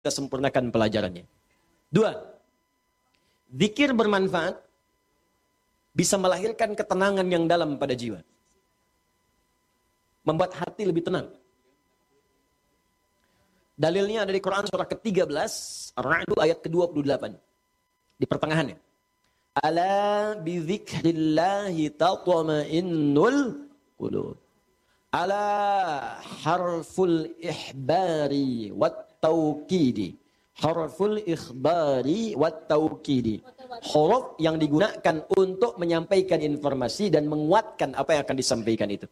kita sempurnakan pelajarannya. 2, zikir bermanfaat bisa melahirkan ketenangan yang dalam pada jiwa. Membuat hati lebih tenang. Dalilnya ada di Quran surah ke-13, Ar-Ra'd ayat ke-28. Di pertengahannya. Ala bizikrillahi tatma'innul qulub. Ala harful ihbari wat tauqidi. Harful ikhbari wat tauqidi. Huruf yang digunakan untuk menyampaikan informasi dan menguatkan apa yang akan disampaikan itu.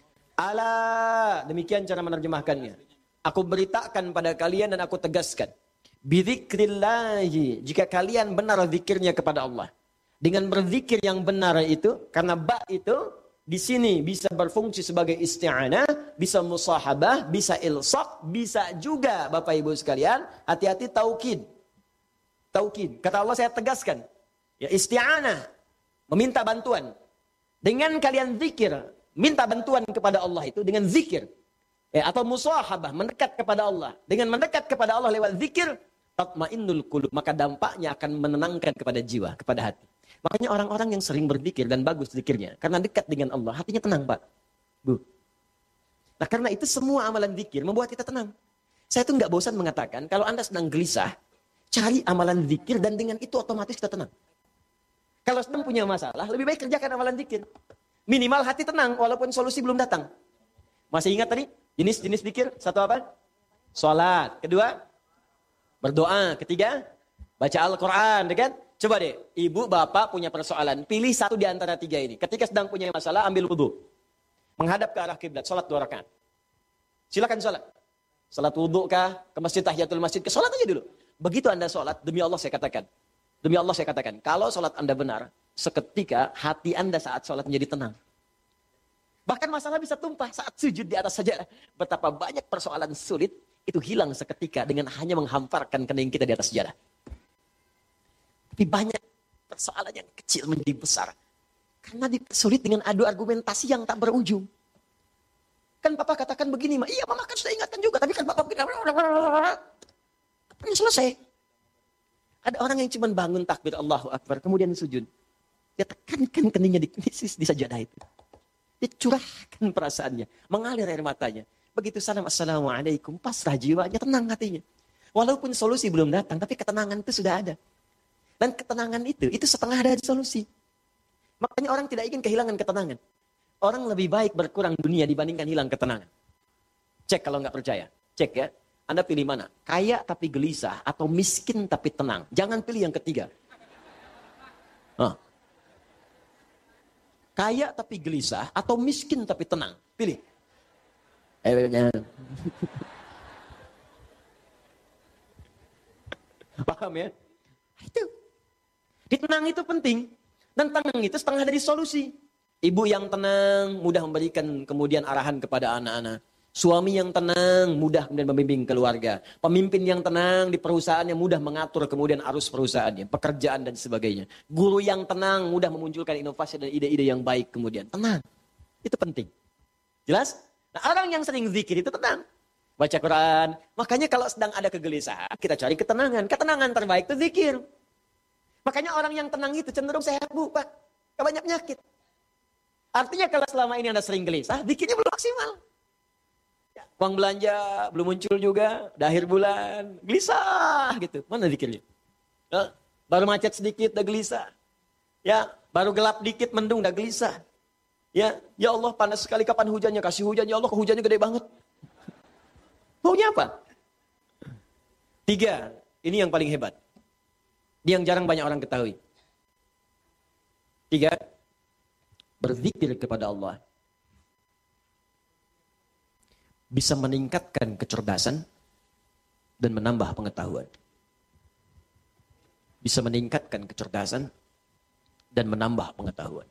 Ala, demikian cara menerjemahkannya. Aku beritakan pada kalian dan aku tegaskan. Bizikrillahi, jika kalian benar zikirnya kepada Allah. Dengan berzikir yang benar itu, karena ba itu di sini bisa berfungsi sebagai isti'anah, bisa musahabah, bisa ilsaq, bisa juga Bapak Ibu sekalian, hati-hati taukid. Taukid. Kata Allah saya tegaskan, ya isti'anah, meminta bantuan. Dengan kalian zikir, minta bantuan kepada Allah itu dengan zikir. Ya, atau musahabah, mendekat kepada Allah. Dengan mendekat kepada Allah lewat zikir, tatmainnul qulub, maka dampaknya akan menenangkan kepada jiwa, kepada hati. Makanya orang-orang yang sering berzikir dan bagus zikirnya, karena dekat dengan Allah, hatinya tenang, Pak. Bu. Nah, karena itu semua amalan zikir membuat kita tenang. Saya tuh nggak bosan mengatakan, kalau Anda sedang gelisah, cari amalan zikir dan dengan itu otomatis kita tenang. Kalau sedang punya masalah, lebih baik kerjakan amalan zikir. Minimal hati tenang, walaupun solusi belum datang. Masih ingat tadi? Jenis-jenis zikir, satu apa? Salat. Kedua, berdoa. Ketiga, baca Al-Quran, kan? Coba deh, ibu, bapak punya persoalan. Pilih satu di antara tiga ini. Ketika sedang punya masalah, ambil wudu. Menghadap ke arah kiblat, sholat 2 rakaat. Silakan sholat. Sholat wudu kah? Ke masjid, tahiyatul masjid, ke sholat aja dulu. Begitu Anda sholat, demi Allah saya katakan. Demi Allah saya katakan, kalau sholat Anda benar, seketika hati Anda saat sholat menjadi tenang. Bahkan masalah bisa tumpah saat sujud di atas sajadah. Betapa banyak persoalan sulit, itu hilang seketika dengan hanya menghamparkan kening kita di atas sajadah. Tapi banyak persoalan yang kecil menjadi besar. Karena dipersulit dengan adu argumentasi yang tak berujung. Kan Papa katakan begini, Ma. Iya, Mama kan sudah ingatkan juga. Tapi kan Papa bilang, kapan selesai? Ada orang yang cuma bangun takbir Allahu Akbar, kemudian sujud. Dia tekankan keningnya di sajadah itu. Dia curahkan perasaannya, mengalir air matanya. Begitu salam, Assalamualaikum, pasrah jiwanya, tenang hatinya. Walaupun solusi belum datang, tapi ketenangan itu sudah ada. Dan ketenangan itu setengah dari solusi. Makanya orang tidak ingin kehilangan ketenangan. Orang lebih baik berkurang dunia dibandingkan hilang ketenangan. Cek kalau nggak percaya. Cek ya. Anda pilih mana? Kaya tapi gelisah atau miskin tapi tenang. Jangan pilih yang ketiga. Kaya tapi gelisah atau miskin tapi tenang. Pilih. Paham ya? Itu. Tenang itu penting. Dan tenang itu setengah dari solusi. Ibu yang tenang, mudah memberikan kemudian arahan kepada anak-anak. Suami yang tenang, mudah kemudian membimbing keluarga. Pemimpin yang tenang di perusahaannya, mudah mengatur kemudian arus perusahaannya. Pekerjaan dan sebagainya. Guru yang tenang, mudah memunculkan inovasi dan ide-ide yang baik kemudian. Tenang. Itu penting. Jelas? Nah, orang yang sering zikir itu tenang. Baca Quran. Makanya kalau sedang ada kegelisahan, kita cari ketenangan. Ketenangan terbaik itu zikir. Makanya orang yang tenang itu cenderung sehat, Bu, Pak. Gak banyak penyakit. Artinya kalau selama ini Anda sering gelisah, zikirnya belum maksimal. Ya, uang belanja belum muncul juga, udah akhir bulan, gelisah gitu. Mana zikirnya? Ya, baru macet sedikit, udah gelisah. Ya, baru gelap dikit, mendung, udah gelisah. Ya Allah panas sekali, kapan hujannya? Kasih hujan, ya Allah, hujannya gede banget. Maunya apa? 3, ini yang paling hebat. Ini yang jarang banyak orang ketahui. 3, berzikir kepada Allah bisa meningkatkan kecerdasan dan menambah pengetahuan. Bisa meningkatkan kecerdasan dan menambah pengetahuan.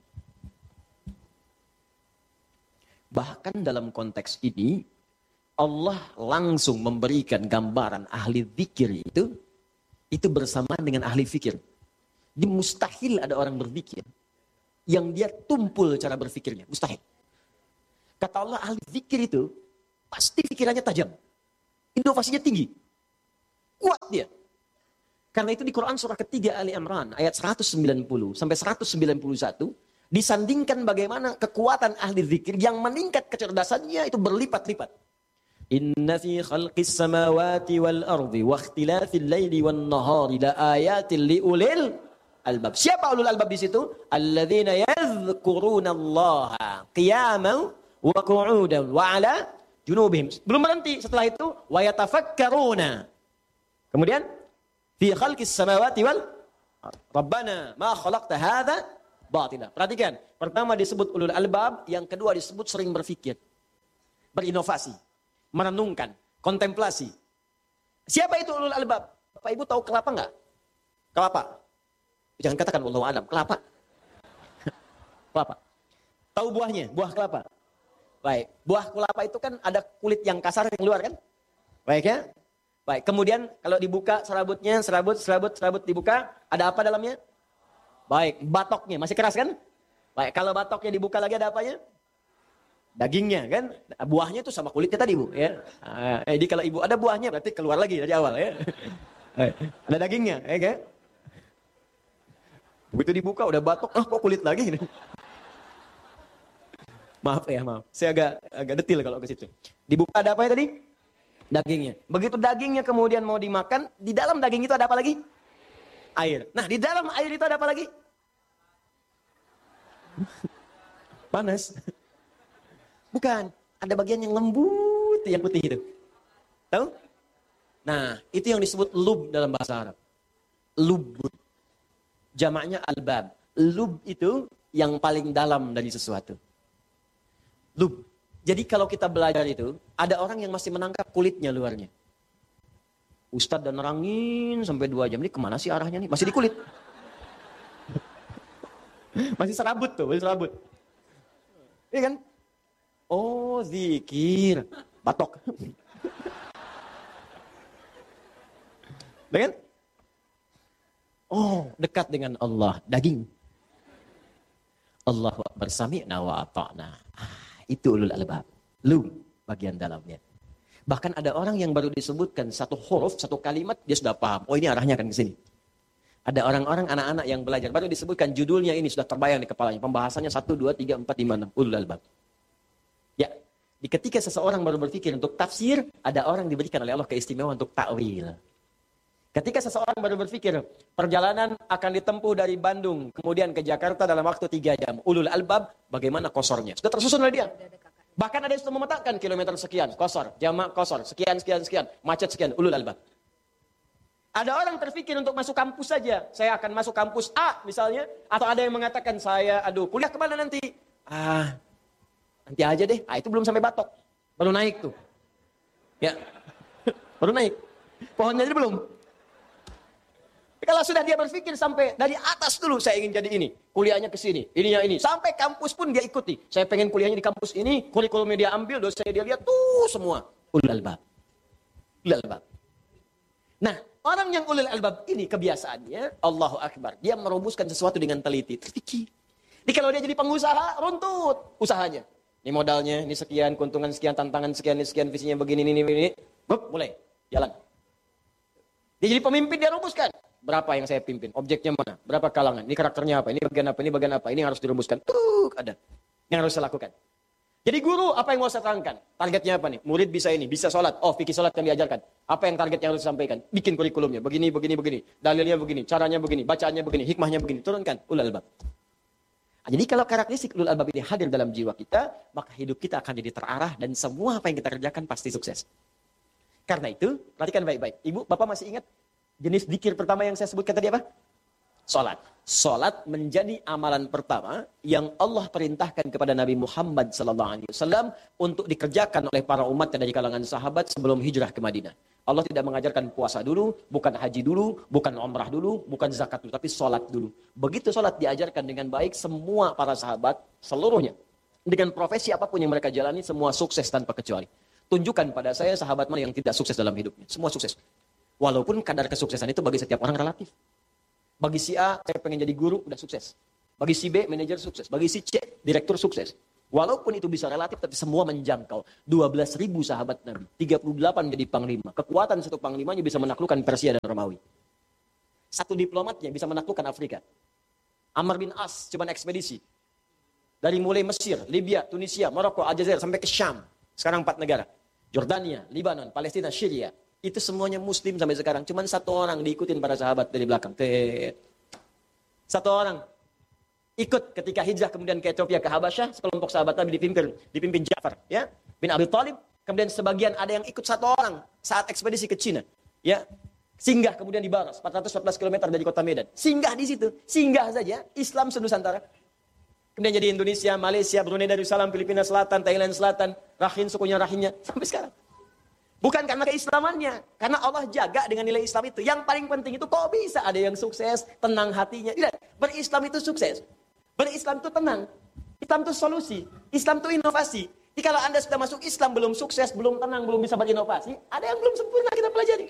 Bahkan dalam konteks ini, Allah langsung memberikan gambaran ahli zikir itu bersamaan dengan ahli fikir. Jadi mustahil ada orang berzikir yang dia tumpul cara berfikirnya. Mustahil. Kata Allah, ahli zikir itu pasti pikirannya tajam. Inovasinya tinggi. Kuat dia. Karena itu di Quran surah ketiga Ali Imran ayat 190 sampai 191 disandingkan bagaimana kekuatan ahli zikir yang meningkat kecerdasannya itu berlipat-lipat. Inna fi khalqis samawati wal ardi wa ikhtilafil laili wan nahari la ayatin li ulil albab. Siapa ulul albab di situ? Alladzina yadhkurunallaha qiyaman wa qu'udan wa 'ala junubihim. Belum berhenti, setelah itu wa yatafakkaruna. Kemudian fi khalqis samawati wal Rabbana ma khalaqta hadza batila. Perhatikan, pertama disebut ulul albab, yang kedua disebut sering berpikir, berinovasi, merenungkan, kontemplasi. Siapa itu ulul albab? Bapak Ibu tahu kelapa enggak? Kelapa. Jangan katakan wallahu alam, kelapa. Kelapa. Tahu buahnya, buah kelapa. Baik, buah kelapa itu kan ada kulit yang kasar yang keluar kan? Baik ya? Baik, kemudian kalau dibuka serabutnya, serabut dibuka, ada apa dalamnya? Baik, batoknya masih keras kan? Baik, kalau batoknya dibuka lagi ada apanya? Dagingnya kan? Buahnya itu sama kulitnya tadi Bu ya. Jadi kalau ibu ada buahnya berarti keluar lagi dari awal ya. Ada dagingnya, ya kan? Begitu dibuka udah batok, kok kulit lagi? Maaf ya, maaf. Saya agak detil kalau ke situ. Dibuka ada apa ya tadi? Dagingnya. Begitu dagingnya kemudian mau dimakan, di dalam daging itu ada apa lagi? Air. Nah, di dalam air itu ada apa lagi? Panas. Bukan. Ada bagian yang lembut, yang putih itu. Tahu? Nah, itu yang disebut lub dalam bahasa Arab. Lubut. Jamaknya albab. Lub itu yang paling dalam dari sesuatu. Lub. Jadi kalau kita belajar itu, ada orang yang masih menangkap kulitnya luarnya. Ustadz dan nerangin sampai 2 jam. Ini kemana sih arahnya nih? Masih di kulit. Masih serabut tuh, masih serabut. Iya kan? Oh, zikir. Batok. Kan? Oh, dekat dengan Allah. Daging. Allahu Akbar, sami'na wa ata'na. Itu ulul albab. Lu bagian dalamnya. Bahkan ada orang yang baru disebutkan satu huruf, satu kalimat, dia sudah paham. Oh, ini arahnya akan ke sini. Ada orang-orang, anak-anak yang belajar. Baru disebutkan judulnya ini, sudah terbayang di kepalanya. Pembahasannya 1, 2, 3, 4, 5, 6. Ulul albab. Ya, ketika seseorang baru berpikir untuk tafsir, ada orang diberikan oleh Allah keistimewaan untuk ta'wil. Ketika seseorang baru berpikir, perjalanan akan ditempuh dari Bandung, kemudian ke Jakarta dalam waktu 3 jam. Ulul albab, bagaimana kosornya? Sudah tersusun oleh dia. Bahkan ada yang sudah memetakan kilometer sekian, kosor, jamak kosor, sekian, macet sekian, ulul albab. Ada orang terpikir untuk masuk kampus saja. Saya akan masuk kampus A misalnya. Atau ada yang mengatakan saya, kuliah kemana nanti? Nanti aja deh. Itu belum sampai batok. Baru naik tuh. Ya, baru naik. Pohonnya aja belum. Kalau sudah dia berpikir sampai dari atas dulu, saya ingin jadi ini. Kuliahnya ke sini, ininya ini. Sampai kampus pun dia ikuti. Saya pengen kuliahnya di kampus ini, kurikulumnya dia ambil, dosanya dia lihat, tuh semua. Ulul albab. Ulul albab. Nah, orang yang ulul albab ini kebiasaannya, Allahu Akbar. Dia merumuskan sesuatu dengan teliti, terpikir. Jadi kalau dia jadi pengusaha, runtut usahanya. Ini modalnya, ini sekian, keuntungan sekian, tantangan sekian, ini sekian, visinya begini, ini. Mulai, jalan. Dia jadi pemimpin, dia rumuskan. Berapa yang saya pimpin? Objeknya mana? Berapa kalangan? Ini karakternya apa? Ini bagian apa? Ini bagian apa? Ini harus dirumuskan. Ada. Yang harus saya lakukan. Jadi guru, apa yang mau saya terangkan? Targetnya apa nih? Murid bisa ini, bisa sholat. Oh, fikih sholat yang diajarkan. Apa yang target yang harus disampaikan? Bikin kurikulumnya. Begini. Dalilnya begini. Caranya begini. Bacaannya begini. Hikmahnya begini. Turunkan. Ulul albab. Jadi kalau karakteristik ulul albab ini hadir dalam jiwa kita, maka hidup kita akan jadi terarah dan semua apa yang kita kerjakan pasti sukses. Karena itu, perhatikan baik-baik. Ibu, Bapak masih ingat jenis zikir pertama yang saya sebutkan tadi apa? Salat. Salat menjadi amalan pertama yang Allah perintahkan kepada Nabi Muhammad SAW untuk dikerjakan oleh para umatnya dari kalangan sahabat sebelum hijrah ke Madinah. Allah tidak mengajarkan puasa dulu, bukan haji dulu, bukan umrah dulu, bukan zakat dulu, tapi salat dulu. Begitu salat diajarkan dengan baik, semua para sahabat seluruhnya dengan profesi apapun yang mereka jalani, semua sukses tanpa kecuali. Tunjukkan pada saya sahabat mana yang tidak sukses dalam hidupnya. Semua sukses. Walaupun kadar kesuksesan itu bagi setiap orang relatif. Bagi si A, saya pengen jadi guru, udah sukses. Bagi si B, manajer sukses. Bagi si C, direktur sukses. Walaupun itu bisa relatif, tapi semua menjangkau. 12.000 sahabat Nabi. 38 jadi panglima. Kekuatan satu panglimanya bisa menaklukkan Persia dan Romawi. Satu diplomatnya bisa menaklukkan Afrika. Amr bin As cuma ekspedisi. Dari mulai Mesir, Libya, Tunisia, Maroko, Aljazair, sampai ke Syam. Sekarang 4 negara. Jordania, Libanon, Palestina, Syria. Itu semuanya Muslim sampai sekarang. Cuma satu orang diikutin para sahabat dari belakang. Satu orang ikut ketika hijrah kemudian ke Ethiopia, ke Habasyah, sekelompok sahabat Nabi dipimpin Ja'far, ya, bin Abi Thalib. Kemudian sebagian ada yang ikut satu orang saat ekspedisi ke Cina, ya, singgah kemudian di Baras, 414 km dari kota Medan. Singgah di situ, singgah saja, Islam senusantara. Kemudian jadi Indonesia, Malaysia, Brunei Darussalam, Filipina Selatan, Thailand Selatan, Rakhine, sukunya Rakhine, sampai sekarang. Bukan karena keislamannya, karena Allah jaga dengan nilai Islam itu. Yang paling penting itu kok bisa ada yang sukses, tenang hatinya. Tidak, berislam itu sukses. Berislam itu tenang. Islam itu solusi. Islam itu inovasi. Jadi kalau Anda sudah masuk Islam, belum sukses, belum tenang, belum bisa berinovasi, ada yang belum sempurna kita pelajari.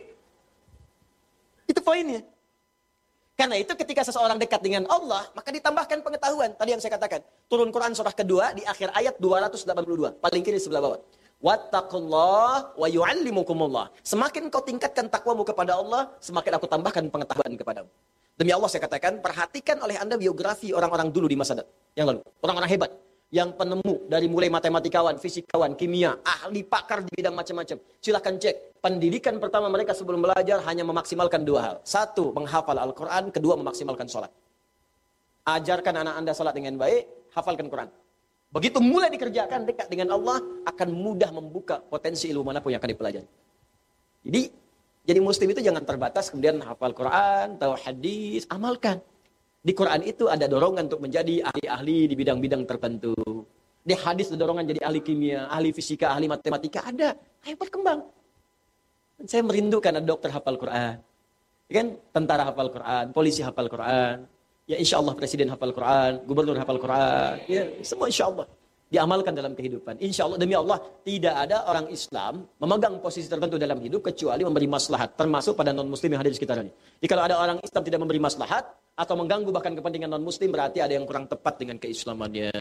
Itu poinnya. Karena itu ketika seseorang dekat dengan Allah, maka ditambahkan pengetahuan. Tadi yang saya katakan, turun Quran surah kedua di akhir ayat 282. Paling kiri sebelah bawah. Wattaqullah wa yu'allimukumullah. Semakin kau tingkatkan takwamu kepada Allah, semakin aku tambahkan pengetahuan kepadamu. Demi Allah saya katakan, perhatikan oleh Anda biografi orang-orang dulu di masa yang lalu. Orang-orang hebat. Yang penemu dari mulai matematikawan, fisikawan, kimia, ahli pakar di bidang macam-macam. Silakan cek. Pendidikan pertama mereka sebelum belajar hanya memaksimalkan 2 hal. 1, menghafal Al-Quran. 2, memaksimalkan sholat. Ajarkan anak Anda sholat dengan baik, hafalkan Quran. Begitu mulai dikerjakan dekat dengan Allah, akan mudah membuka potensi ilmu manapun yang akan dipelajari. Jadi Muslim itu jangan terbatas kemudian hafal Quran, tahu hadis, amalkan. Di Quran itu ada dorongan untuk menjadi ahli-ahli di bidang-bidang tertentu. Di hadis ada dorongan jadi ahli kimia, ahli fisika, ahli matematika, ada. Ayo berkembang. Dan saya merindukan ada dokter hafal Quran. Ya kan? Tentara hafal Quran, polisi hafal Quran. Ya insya Allah presiden hafal Quran, gubernur hafal Quran. Ya semua insya Allah diamalkan dalam kehidupan. Insya Allah, demi Allah, tidak ada orang Islam memegang posisi tertentu dalam hidup kecuali memberi maslahat, termasuk pada non-muslim yang hadir di sekitarnya. Jadi kalau ada orang Islam tidak memberi maslahat atau mengganggu bahkan kepentingan non-muslim, berarti ada yang kurang tepat dengan keislamannya.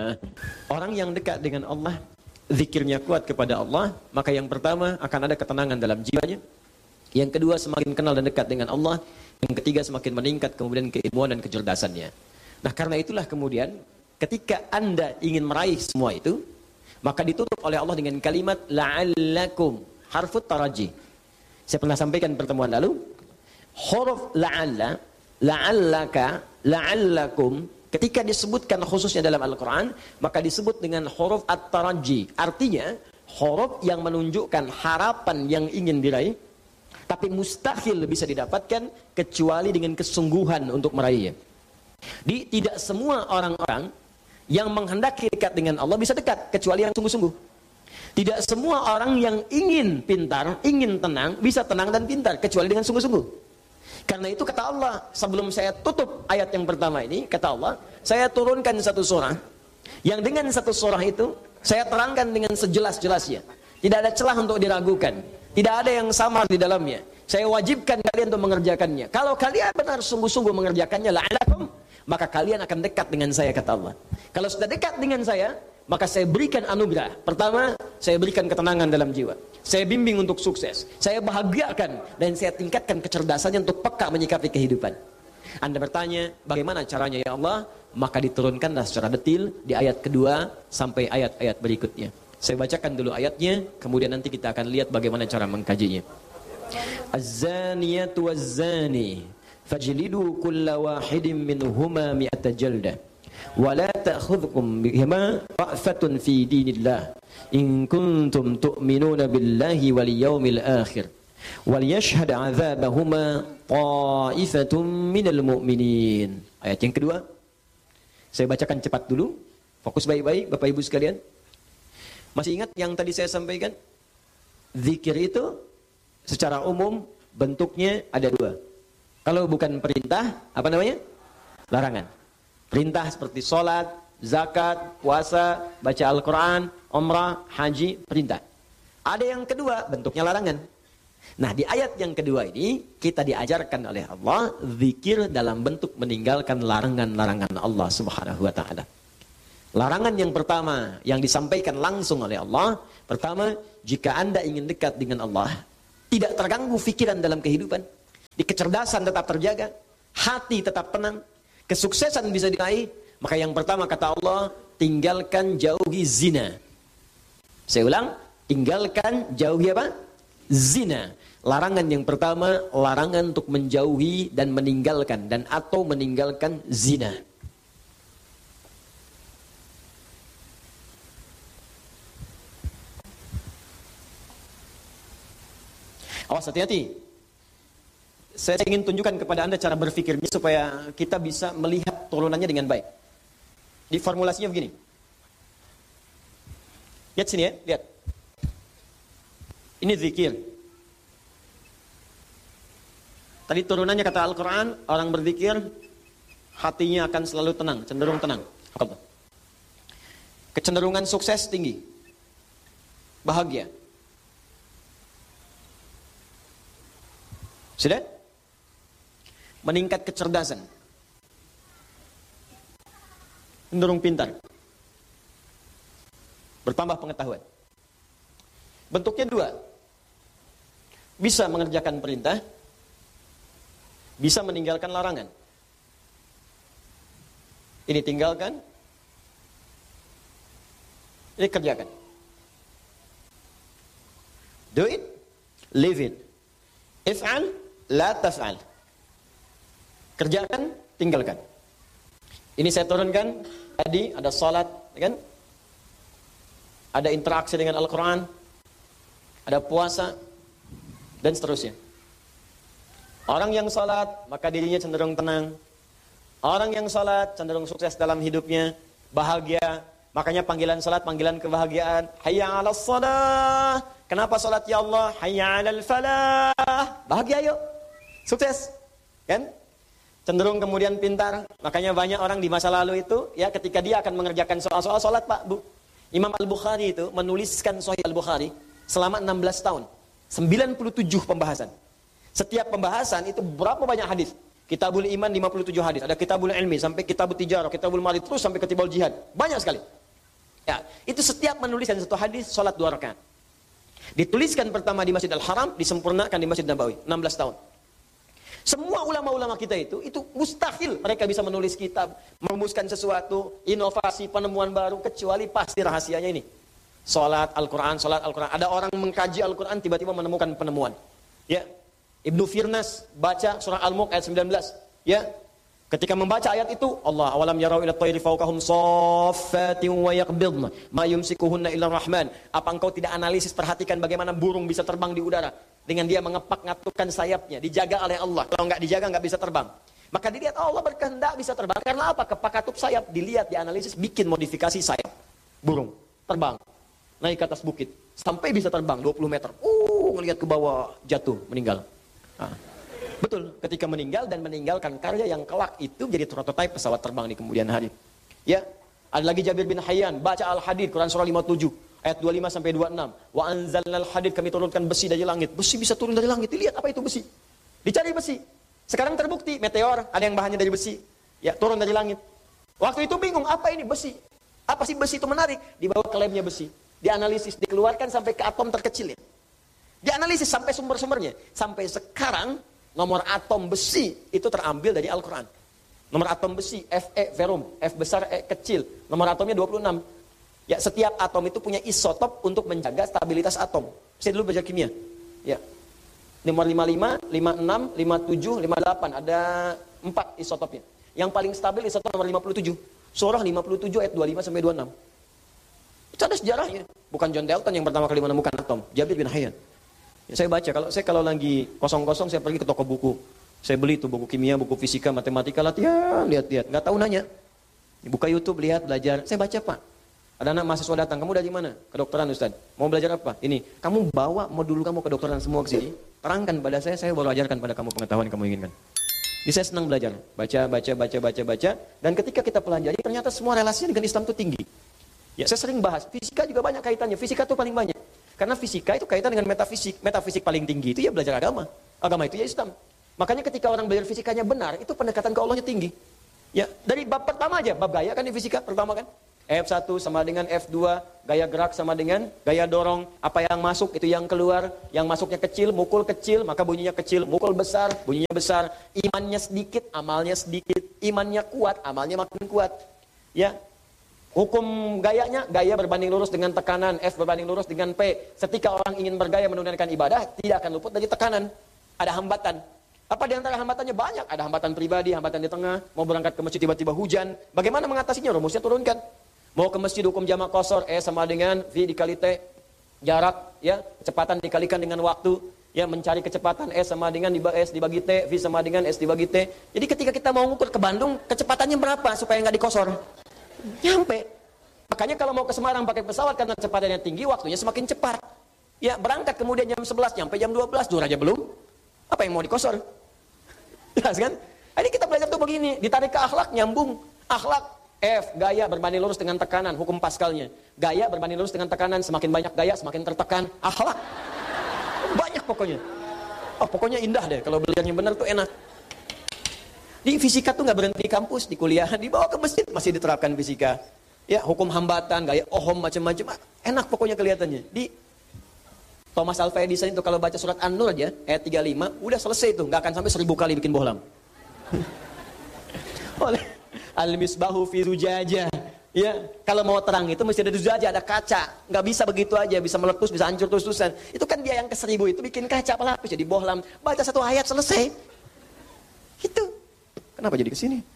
Orang yang dekat dengan Allah, zikirnya kuat kepada Allah, maka yang pertama akan ada ketenangan dalam jiwanya. Yang kedua, semakin kenal dan dekat dengan Allah. Yang ketiga, semakin meningkat kemudian keilmuan dan kecerdasannya. Nah, karena itulah kemudian ketika Anda ingin meraih semua itu, maka ditutup oleh Allah dengan kalimat la'allakum, harfut taraji. Saya pernah sampaikan pertemuan lalu, huruf la'alla, la'allaka, la'allakum, ketika disebutkan khususnya dalam Al-Quran, maka disebut dengan huruf at-taraji. Artinya, huruf yang menunjukkan harapan yang ingin diraih, tapi mustahil bisa didapatkan kecuali dengan kesungguhan untuk meraihnya. Tidak semua orang-orang yang menghendaki dekat dengan Allah bisa dekat, kecuali yang sungguh-sungguh. Tidak semua orang yang ingin pintar, ingin tenang, bisa tenang dan pintar, kecuali dengan sungguh-sungguh. Karena itu kata Allah, sebelum saya tutup ayat yang pertama ini, kata Allah, saya turunkan satu surah, yang dengan satu surah itu, saya terangkan dengan sejelas-jelasnya. Tidak ada celah untuk diragukan. Tidak ada yang samar di dalamnya. Saya wajibkan kalian untuk mengerjakannya. Kalau kalian benar sungguh-sungguh mengerjakannya, la'alakum, maka kalian akan dekat dengan saya, kata Allah. Kalau sudah dekat dengan saya, maka saya berikan anugerah. Pertama, saya berikan ketenangan dalam jiwa. Saya bimbing untuk sukses. Saya bahagiakan dan saya tingkatkan kecerdasannya untuk peka menyikapi kehidupan. Anda bertanya, bagaimana caranya ya Allah? Maka diturunkanlah secara detail di ayat kedua sampai ayat-ayat berikutnya. Saya bacakan dulu ayatnya, kemudian nanti kita akan lihat bagaimana cara mengkajinya. Az-zaniyatu waz-zani fajlidu kulla wahidin minhuma mi'ata jaldah wa la ta'khudhukum bihima ra'fatun fi dinillah in kuntum tu'minuna billahi wal yawmil akhir wal yashhad 'adzabahuma ta'ifatun minal mu'minin. Ayat yang kedua saya bacakan cepat dulu, fokus baik-baik Bapak Ibu sekalian. Masih ingat yang tadi saya sampaikan? Zikir itu secara umum bentuknya ada 2. Kalau bukan perintah, apa namanya? Larangan. Perintah seperti sholat, zakat, puasa, baca Al-Quran, umrah, haji, perintah. Ada yang kedua, bentuknya larangan. Nah, di ayat yang kedua ini, kita diajarkan oleh Allah, zikir dalam bentuk meninggalkan larangan-larangan Allah subhanahu wa ta'ala. Larangan yang pertama yang disampaikan langsung oleh Allah, pertama, jika Anda ingin dekat dengan Allah, tidak terganggu pikiran dalam kehidupan, di kecerdasan tetap terjaga, hati tetap tenang, kesuksesan bisa diraih, maka yang pertama kata Allah, tinggalkan jauhi zina. Saya ulang, tinggalkan jauhi apa? Zina. Larangan yang pertama, larangan untuk menjauhi dan meninggalkan atau meninggalkan zina. Awas, hati-hati. Saya ingin tunjukkan kepada Anda cara berpikirnya supaya kita bisa melihat turunannya dengan baik. Di formulasinya begini. Lihat sini ya, lihat. Ini zikir. Tadi turunannya kata Al-Quran, orang berzikir, hatinya akan selalu tenang, cenderung tenang. Kecenderungan sukses tinggi. Bahagia. Sudah? Meningkat kecerdasan. Cenderung pintar. Bertambah pengetahuan. Bentuknya dua. Bisa mengerjakan perintah, bisa meninggalkan larangan. Ini tinggalkan, ini kerjakan. Do it, live it. If'al, la taf'al. Kerjakan, tinggalkan. Ini saya turunkan tadi ada salat, kan? Ada interaksi dengan Al-Quran, ada puasa, dan seterusnya. Orang yang salat, maka dirinya cenderung tenang. Orang yang salat cenderung sukses dalam hidupnya, bahagia. Makanya panggilan salat, panggilan kebahagiaan. Hayya 'alas shalah. Kenapa salat ya Allah? Hayya 'alal falah. Bahagia yuk. Sukses. Kan? Cenderung kemudian pintar. Makanya banyak orang di masa lalu itu, ya ketika dia akan mengerjakan soal-soal salat, Pak, Bu. Imam Al-Bukhari itu menuliskan Sahih Al-Bukhari selama 16 tahun. 97 pembahasan. Setiap pembahasan itu berapa banyak hadis? Kitabul Iman 57 hadis, ada Kitabul Ilmi sampai Kitabul Tijarah, Kitabul Mali terus sampai Kitabul Jihad. Banyak sekali. Ya, itu setiap menuliskan satu hadis salat 2 rakaat. Dituliskan pertama di Masjid Al-Haram, disempurnakan di Masjid Nabawi, 16 tahun. Semua ulama-ulama kita itu mustahil mereka bisa menulis kitab, merumuskan sesuatu, inovasi, penemuan baru, kecuali pasti rahasianya ini. Salat Al-Quran, salat Al-Quran. Ada orang mengkaji Al-Quran, tiba-tiba menemukan penemuan. Ya, Ibnu Firnas baca surah Al-Mulk ayat 19. Ya, ketika membaca ayat itu, Allah awalam yarau ila tayri fawqahum saffatin wa yaqbidna ma yumsikuhunna illa rahman. Apa engkau tidak analisis, perhatikan bagaimana burung bisa terbang di udara dengan dia mengepak ngatupkan sayapnya, dijaga oleh Allah. Kalau enggak dijaga enggak bisa terbang. Maka dilihat Allah berkehendak bisa terbang. Karena apa? Kepak katup sayap, dilihat, dianalisis, bikin modifikasi sayap burung, terbang naik ke atas bukit sampai bisa terbang 20 meter. Ngelihat ke bawah, jatuh, meninggal. Nah, betul, ketika meninggal dan meninggalkan karya yang kelak itu jadi prototipe pesawat terbang di kemudian hari. Ya, ada lagi Jabir bin Hayyan baca Al-Hadid, Quran surah 57 ayat 25 sampai 26. Wa anzalnal hadid, kami turunkan besi dari langit. Besi bisa turun dari langit. Dilihat apa itu besi. Dicari besi. Sekarang terbukti meteor ada yang bahannya dari besi. Ya, turun dari langit. Waktu itu bingung, apa ini besi? Apa sih besi itu menarik? Dibawa ke labnya besi. Dianalisis, dikeluarkan sampai ke atom terkecil ya. Dianalisis sampai sumber-sumbernya. Sampai sekarang nomor atom besi itu terambil dari Al-Quran. Nomor atom besi Fe, verum, F besar, E kecil. Nomor atomnya 26. Ya, setiap atom itu punya isotop untuk menjaga stabilitas atom. Saya dulu belajar kimia. Ya. Nomor 55, 56, 57, 58. Ada 4 isotopnya. Yang paling stabil isotop nomor 57. Surah 57 ayat 25 sampai 26. Itu ada sejarahnya. Bukan John Dalton yang pertama kali menemukan atom. Jabir bin Hayyan. Ya, saya baca, kalau lagi kosong-kosong saya pergi ke toko buku. Saya beli tuh buku kimia, buku fisika, matematika, latihan, lihat-lihat. Nggak tahu nanya. Buka YouTube, lihat, belajar. Saya baca, Pak. Ada anak mahasiswa datang, kamu dari mana? Kedokteran, Ustaz. Mau belajar apa? Ini, kamu bawa modul kamu kedokteran semua ke sini. Terangkan pada saya baru ajarkan pada kamu pengetahuan yang kamu inginkan. Jadi saya senang belajar. Baca. Dan ketika kita pelajari, ternyata semua relasinya dengan Islam itu tinggi. Ya, saya sering bahas. Fisika juga banyak kaitannya. Fisika itu paling banyak. Karena fisika itu kaitan dengan metafisik. Metafisik paling tinggi itu ya belajar agama. Agama itu ya Islam. Makanya ketika orang belajar fisikanya benar, itu pendekatan ke Allahnya tinggi. Ya, dari bab pertama aja, bab gaya kan di fisika pertama kan. F1 sama dengan F2, gaya gerak sama dengan gaya dorong. Apa yang masuk itu yang keluar. Yang masuknya kecil, mukul kecil, maka bunyinya kecil. Mukul besar, bunyinya besar. Imannya sedikit, amalnya sedikit. Imannya kuat, amalnya makin kuat. Ya. Hukum gayanya, gaya berbanding lurus dengan tekanan. F berbanding lurus dengan P. Ketika orang ingin bergaya menunaikan ibadah, tidak akan luput dari tekanan. Ada hambatan. Apa di antara hambatannya? Banyak. Ada hambatan pribadi, hambatan di tengah. Mau berangkat ke masjid tiba-tiba hujan. Bagaimana mengatasinya? Rumusnya turunkan. Mau ke masjid hukum jamak qashar, E sama dengan V dikali T. Jarak, ya, kecepatan dikalikan dengan waktu. Ya, mencari kecepatan S sama dengan S dibagi T, V sama dengan S dibagi T. Jadi ketika kita mau ngukur ke Bandung, kecepatannya berapa supaya nggak dikosor? Nyampe. Makanya kalau mau ke Semarang pakai pesawat karena kecepatannya tinggi, waktunya semakin cepat. Ya, berangkat kemudian jam 11, nyampe jam 12, zuhur aja belum. Apa yang mau dikosor? Jelas kan? Ini kita belajar tuh begini, ditarik ke akhlak, nyambung. Akhlak, F, gaya berbanding lurus dengan tekanan, hukum Pascalnya. Gaya berbanding lurus dengan tekanan, semakin banyak gaya, semakin tertekan. Akhlak, banyak pokoknya. Oh, pokoknya indah deh, kalau belajarnya benar tuh enak. Di fisika tuh nggak berhenti di kampus, di kuliah, dibawa ke masjid, masih diterapkan fisika. Ya, hukum hambatan, gaya Ohm, macam-macam. Enak pokoknya kelihatannya. Di Thomas Alva Edison itu kalau baca surat An-Nur aja, ayat 35, udah selesai tuh, nggak akan sampai 1000 kali bikin bohlam. Oleh Al-Misbahu fi Zujajah. Ya, kalau mau terang itu mesti ada zujajah, ada kaca. Nggak bisa begitu aja, bisa meletus, bisa hancur terus-terusan. Itu kan dia yang ke 1000 itu bikin kaca pelapis jadi bohlam. Baca satu ayat selesai. Itu. Kenapa jadi ke sini?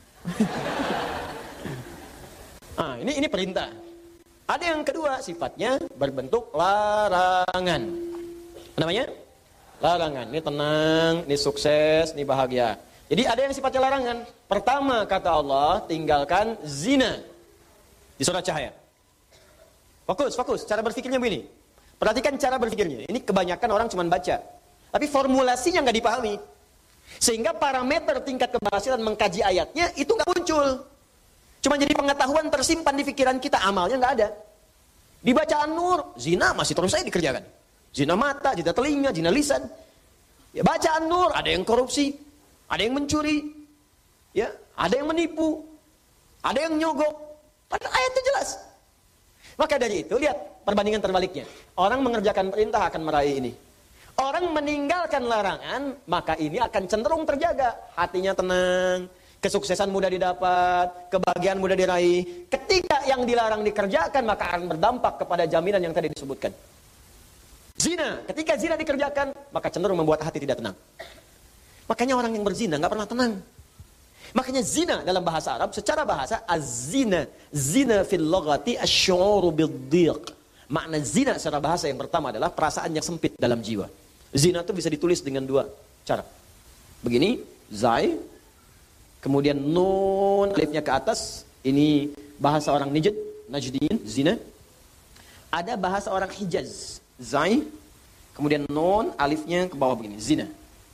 Ini perintah. Ada yang kedua, sifatnya berbentuk larangan. Namanya? Larangan. Ini tenang, ini sukses, ini bahagia. Jadi ada yang sifatnya larangan. Pertama kata Allah, tinggalkan zina. Di surat Cahaya. Fokus. Cara berpikirnya begini. Perhatikan cara berpikirnya. Ini kebanyakan orang cuma baca. Tapi formulasinya nggak dipahami. Sehingga parameter tingkat keberhasilan mengkaji ayatnya itu nggak muncul. Cuma jadi pengetahuan tersimpan di pikiran kita, amalnya nggak ada. Di bacaan Nur, zina masih terus saja dikerjakan. Zina mata, zina telinga, zina lisan. Ya, bacaan Nur, ada yang korupsi, ada yang mencuri, ya, ada yang menipu, ada yang nyogok. Padahal ayatnya jelas. Maka dari itu, lihat perbandingan terbaliknya. Orang mengerjakan perintah akan meraih ini. Orang meninggalkan larangan, maka ini akan cenderung terjaga. Hatinya tenang, kesuksesan mudah didapat, kebahagiaan mudah diraih. Ketika yang dilarang dikerjakan, maka akan berdampak kepada jaminan yang tadi disebutkan. Zina, ketika zina dikerjakan, maka cenderung membuat hati tidak tenang. Makanya orang yang berzina nggak pernah tenang. Makanya zina dalam bahasa Arab, secara bahasa, az-zina. Zina fil lughati asy-syu'uru bid-dhiq. Makna zina secara bahasa yang pertama adalah perasaan yang sempit dalam jiwa. Zina itu bisa ditulis dengan dua cara. Begini, zai, kemudian nun, alifnya ke atas. Ini bahasa orang Najdiyin, zina. Ada bahasa orang Hijaz, zai, kemudian nun, alifnya ke bawah begini, zina.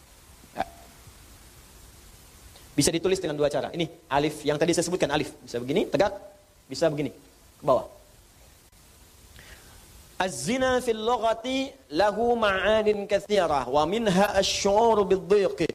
Bisa ditulis dengan dua cara. Ini alif yang tadi saya sebutkan, alif. Bisa begini, tegak, bisa begini, ke bawah. Az-zina fil lughati lahu ma'anin katsirah wa minha asy-syu'ur bid-dhiq.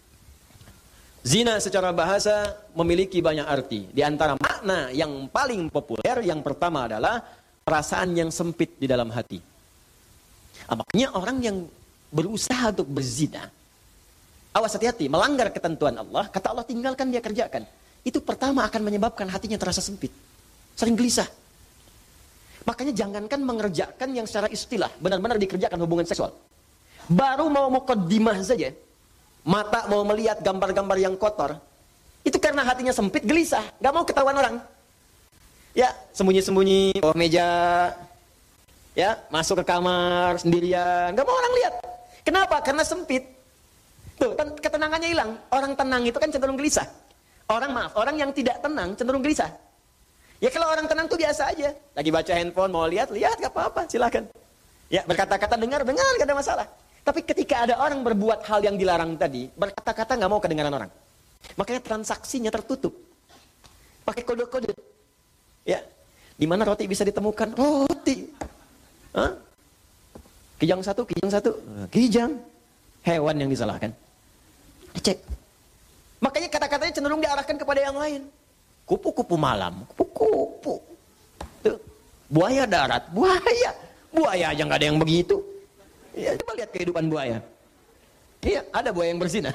Zina secara bahasa memiliki banyak arti. Di antara makna yang paling populer, yang pertama adalah perasaan yang sempit di dalam hati. Makanya orang yang berusaha untuk berzina, awas hati-hati, melanggar ketentuan Allah, kata Allah tinggalkan dia kerjakan. Itu pertama akan menyebabkan hatinya terasa sempit. Sering gelisah. Makanya jangankan mengerjakan yang secara istilah, benar-benar dikerjakan hubungan seksual. Baru mau muqaddimah saja, mata mau melihat gambar-gambar yang kotor, itu karena hatinya sempit, gelisah, gak mau ketahuan orang. Ya, sembunyi-sembunyi bawah meja, ya, masuk ke kamar sendirian, gak mau orang lihat. Kenapa? Karena sempit. Tuh, ketenangannya hilang. Orang tenang itu kan cenderung gelisah. Orang yang tidak tenang cenderung gelisah. Ya kalau orang tenang tuh biasa aja. Lagi baca handphone, mau lihat, gak apa-apa, silakan. Ya, berkata-kata dengar, gak ada masalah. Tapi ketika ada orang berbuat hal yang dilarang tadi, berkata-kata gak mau kedengaran orang. Makanya transaksinya tertutup. Pakai kode-kode. Ya, di mana roti bisa ditemukan? Roti. Hah? Kijang satu. Kijang. Hewan yang disalahkan. Cek. Makanya kata-katanya cenderung diarahkan kepada yang lain. Kupu-kupu malam. Kupu-kupu. Tuh, buaya darat, buaya aja nggak ada yang begitu. Ya, coba lihat kehidupan buaya. Iya, ada buaya yang berzina.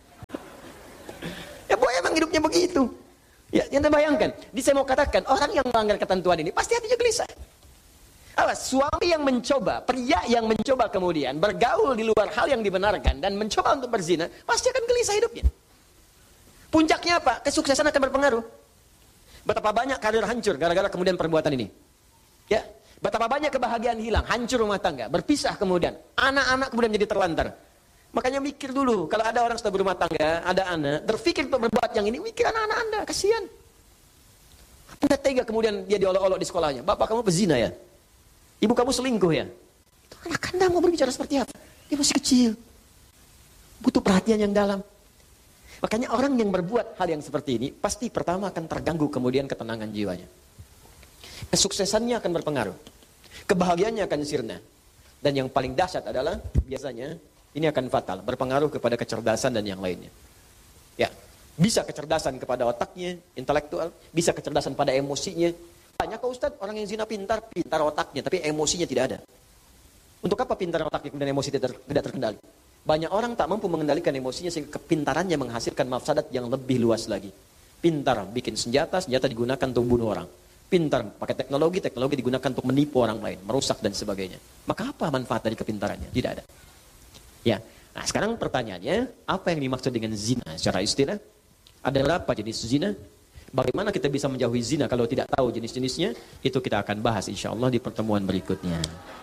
Ya buaya emang hidupnya begitu. Ya, yang bayangkan. Jadi saya mau katakan, orang yang melanggar ketentuan ini pasti hatinya gelisah. Awas, suami yang mencoba, pria yang mencoba kemudian bergaul di luar hal yang dibenarkan dan mencoba untuk berzina, pasti akan gelisah hidupnya. Puncaknya apa? Kesuksesan akan berpengaruh. Betapa banyak karir hancur gara-gara kemudian perbuatan ini. Ya, betapa banyak kebahagiaan hilang, hancur rumah tangga, berpisah kemudian, anak-anak kemudian jadi terlantar. Makanya mikir dulu, kalau ada orang sudah berumah tangga, ada anak, berpikir untuk berbuat yang ini, mikir anak-anak Anda, kasihan. Anda tega kemudian dia diolok-olok di sekolahnya, bapak kamu pezina ya? Ibu kamu selingkuh ya? Itu anak Anda mau berbicara seperti apa? Dia masih kecil. Butuh perhatian yang dalam. Makanya orang yang berbuat hal yang seperti ini, pasti pertama akan terganggu kemudian ketenangan jiwanya. Kesuksesannya akan berpengaruh. Kebahagiaannya akan sirna. Dan yang paling dahsyat adalah, biasanya, ini akan fatal, berpengaruh kepada kecerdasan dan yang lainnya. Ya, bisa kecerdasan kepada otaknya, intelektual, bisa kecerdasan pada emosinya. Banyak kok Ustaz, orang yang zina pintar otaknya, tapi emosinya tidak ada. Untuk apa pintar otaknya kemudian emosi tidak terkendali? Banyak orang tak mampu mengendalikan emosinya sehingga kepintarannya menghasilkan mafsadat yang lebih luas lagi. Pintar bikin senjata digunakan untuk bunuh orang. Pintar pakai teknologi digunakan untuk menipu orang lain, merusak dan sebagainya. Maka apa manfaat dari kepintarannya? Tidak ada. Ya, nah sekarang pertanyaannya, apa yang dimaksud dengan zina secara istilah? Ada berapa jenis zina? Bagaimana kita bisa menjauhi zina kalau tidak tahu jenis-jenisnya? Itu kita akan bahas insya Allah di pertemuan berikutnya.